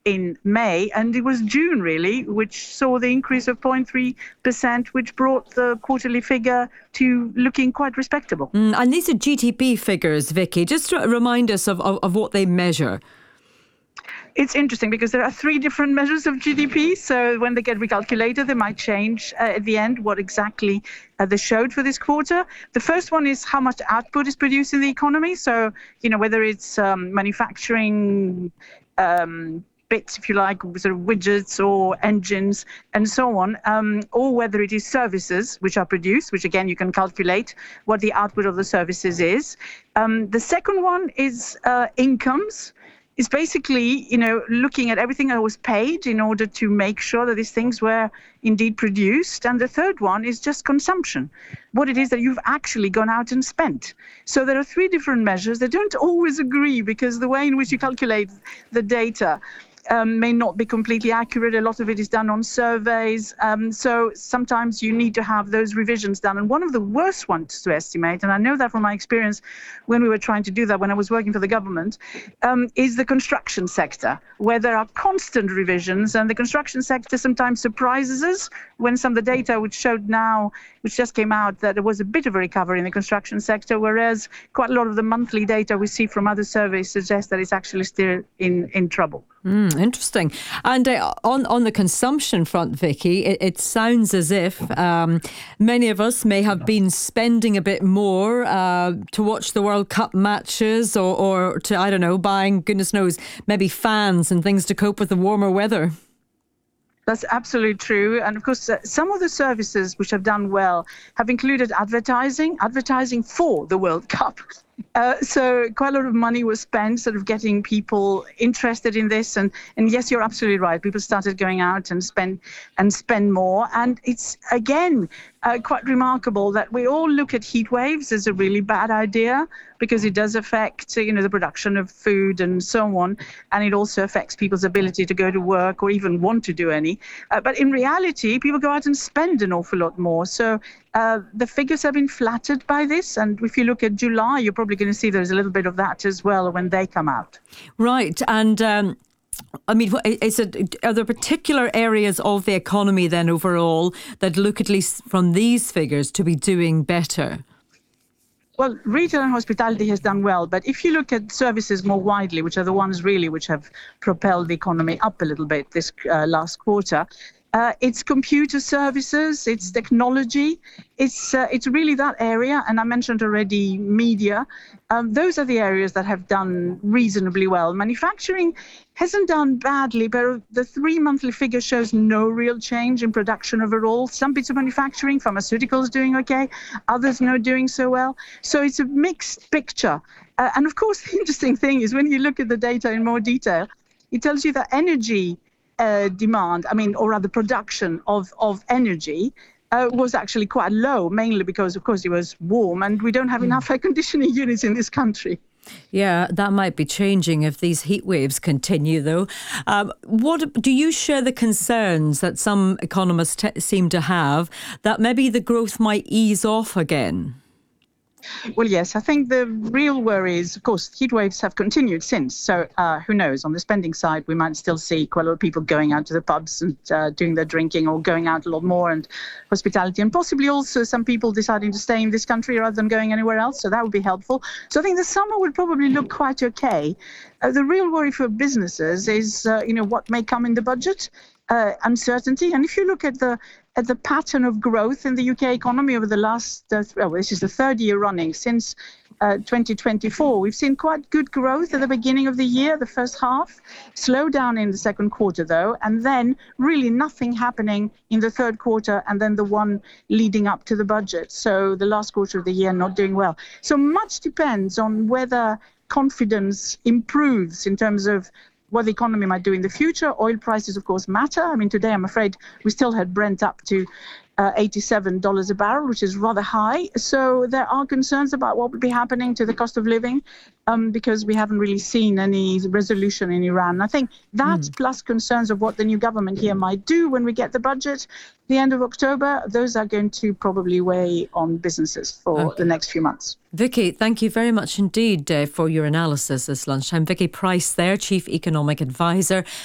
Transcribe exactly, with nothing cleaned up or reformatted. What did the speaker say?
in May, and it was June really which saw the increase of zero point three percent, which brought the quarterly figure to looking quite respectable. Mm, and these are G D P figures, Vicky. Just to remind us of, of, of what they measure. It's interesting because there are three different measures of G D P. So when they get recalculated, they might change uh, at the end what exactly uh, they showed for this quarter. The first one is how much output is produced in the economy. So, you know, whether it's um, manufacturing um, bits, if you like, sort of widgets or engines and so on, um, or whether it is services which are produced, which again, you can calculate what the output of the services is. Um, the second one is uh, incomes. Is basically, you know, looking at everything that was paid in order to make sure that these things were indeed produced. And the third one is just consumption, what it is that you've actually gone out and spent. So there are three different measures. They don't always agree because the way in which you calculate the data Um, may not be completely accurate. A lot of it is done on surveys. Um, so sometimes you need to have those revisions done. And one of the worst ones to estimate, and I know that from my experience when we were trying to do that when I was working for the government, um, is the construction sector, where there are constant revisions. And the construction sector sometimes surprises us when some of the data which showed now, which just came out, that there was a bit of a recovery in the construction sector, whereas quite a lot of the monthly data we see from other surveys suggests that it's actually still in, in trouble. Mm, interesting. And uh, on, on the consumption front, Vicky, it, it sounds as if um, many of us may have been spending a bit more uh, to watch the World Cup matches or, or to, I don't know, buying, goodness knows, maybe fans and things to cope with the warmer weather. That's absolutely true. And of course, uh, some of the services which have done well have included advertising, advertising for the World Cup. Uh, so quite a lot of money was spent sort of getting people interested in this. And, and yes, you're absolutely right. People started going out and spend and spend more. And it's, again, uh, quite remarkable that we all look at heat waves as a really bad idea because it does affect, you know, the production of food and so on. And it also affects people's ability to go to work or even want to do any. Uh, but in reality, people go out and spend an awful lot more. So uh, the figures have been flattered by this. And if you look at July, you're probably going to see there's a little bit of that as well when they come out. Right. And um, I mean, is it, are there particular areas of the economy then overall that look, at least from these figures, to be doing better? Well, retail and hospitality has done well, but if you look at services more widely, which are the ones really which have propelled the economy up a little bit this uh, last quarter, Uh, it's computer services, it's technology, it's uh, it's really that area. And I mentioned already media. Um, those are the areas that have done reasonably well. Manufacturing hasn't done badly, but the three monthly figure shows no real change in production overall. Some bits of manufacturing, pharmaceuticals doing okay, others not doing so well. So it's a mixed picture. Uh, and of course, the interesting thing is when you look at the data in more detail, it tells you that energy Uh, demand, I mean, or rather production of, of energy uh, was actually quite low, mainly because, of course, it was warm and we don't have mm. enough air conditioning units in this country. Yeah, that might be changing if these heat waves continue, though. Um, what do you share the concerns that some economists t- seem to have that maybe the growth might ease off again? Well, yes, I think the real worry is, of course, heat waves have continued since. So uh, who knows? On the spending side, we might still see quite a lot of people going out to the pubs and uh, doing their drinking or going out a lot more, and hospitality, and possibly also some people deciding to stay in this country rather than going anywhere else. So that would be helpful. So I think the summer would probably look quite okay. Uh, the real worry for businesses is, uh, you know, what may come in the budget. Uh, uncertainty. And if you look at the at the pattern of growth in the U K economy over the last, uh, well, this is the third year running since uh, twenty twenty-four, we've seen quite good growth at the beginning of the year, the first half, slow down in the second quarter though, and then really nothing happening in the third quarter, and then the one leading up to the budget. So the last quarter of the year not doing well. So much depends on whether confidence improves in terms of what the economy might do in the future. Oil prices, of course, matter. I mean, today, I'm afraid we still had Brent up to uh, eighty-seven dollars a barrel, which is rather high. So there are concerns about what would be happening to the cost of living um, because we haven't really seen any resolution in Iran. I think that mm. plus concerns of what the new government here might do when we get the budget the end of October, those are going to probably weigh on businesses for okay. the next few months. Vicky, thank you very much indeed uh, for your analysis this lunchtime. Vicky Pryce there, Chief Economic Advisor